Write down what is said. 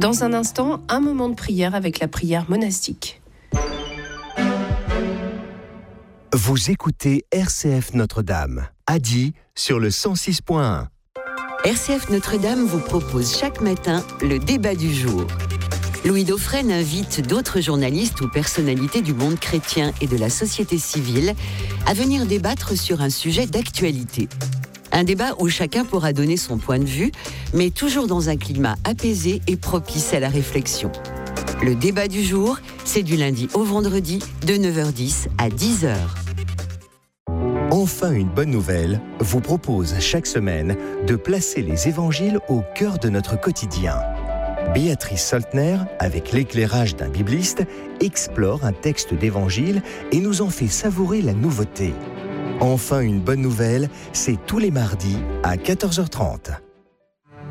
Dans un instant, un moment de prière avec la prière monastique. Vous écoutez RCF Notre-Dame, à Die sur le 106.1. RCF Notre-Dame vous propose chaque matin le débat du jour. Louis Dauphren invite d'autres journalistes ou personnalités du monde chrétien et de la société civile à venir débattre sur un sujet d'actualité. Un débat où chacun pourra donner son point de vue, mais toujours dans un climat apaisé et propice à la réflexion. Le débat du jour, c'est du lundi au vendredi de 9h10 à 10h. Enfin une bonne nouvelle vous propose chaque semaine de placer les évangiles au cœur de notre quotidien. Béatrice Soltner, avec l'éclairage d'un bibliste, explore un texte d'évangile et nous en fait savourer la nouveauté. Enfin une bonne nouvelle, c'est tous les mardis à 14h30.